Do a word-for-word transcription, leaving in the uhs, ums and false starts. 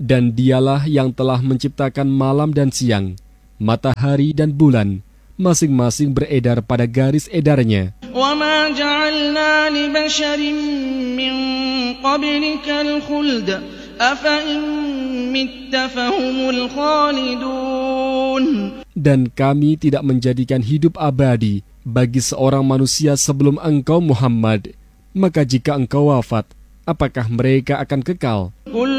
Dan dialah yang telah menciptakan malam dan siang, matahari dan bulan, masing-masing beredar pada garis edarnya. وَمَا جَعَلْنَا لِبَشَرٍ مِّن قَبْلِكَ الْخُلْدَ أَفَإِن مِّتَّ فَهُمُ الْخَالِدُونَ. Dan kami tidak menjadikan hidup abadi bagi seorang manusia sebelum engkau Muhammad, maka jika engkau wafat, apakah mereka akan kekal? كُلُّ